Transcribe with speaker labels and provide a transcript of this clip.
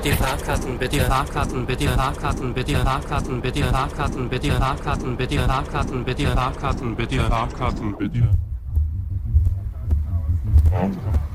Speaker 1: Die Fahrkarten bitte. Die Fahrkarten bitte. Fahrkarten bitte. Fahrkarten bitte. Fahrkarten bitte. Fahrkarten bitte. Fahrkarten bitte. Fahrkarten bitte. Fahrkarten bitte.